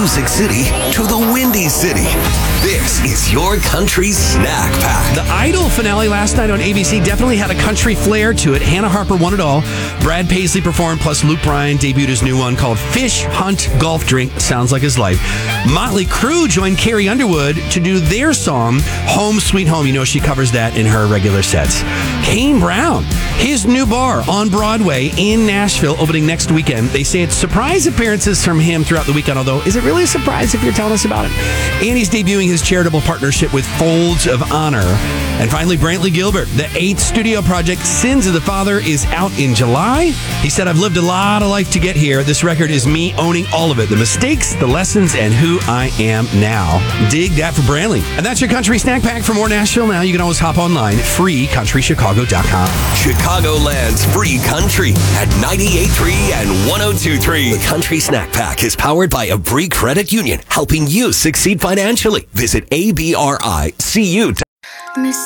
Music City to the Windy City. This is your country snack pack. The Idol finale last night on ABC definitely had a country flair to it. Hannah Harper won it all. Brad Paisley performed, plus Luke Bryan debuted his new one called Fish Hunt Golf Drink. Sounds like his life. Motley Crue joined Carrie Underwood to do their song, Home Sweet Home. You know she covers that in her regular sets. Kane Brown, his new bar on Broadway in Nashville, opening next weekend. They say it's surprise appearances from him throughout the weekend, although is it really a surprise if you're telling us about it? And he's debuting his charitable partnership with Folds of Honor. And finally, Brantley Gilbert, the 8th studio project, Sins of the Father, is out in July. He said, I've lived a lot of life to get here. This record is me owning all of it. The mistakes, the lessons, and who I am now. Dig that for Brantley. And that's your country snack pack. For more Nashville Now, you can always hop online, freecountrychicago.com. Chicagoland's free country at 98.3 and 102.3. The Country Snack Pack is powered by Abri Credit Union, helping you succeed financially. Visit ABRICU.com.